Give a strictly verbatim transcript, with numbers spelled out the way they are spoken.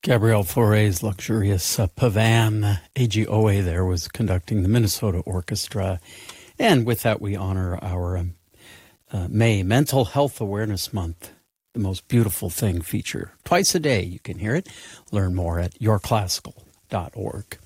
Gabrielle Fauré's luxurious uh, Pavan. A G O A there was conducting the Minnesota Orchestra. And with that, we honor our um, uh, May Mental Health Awareness Month, the most beautiful thing feature. Twice a day you can hear it. Learn more at your classical dot org.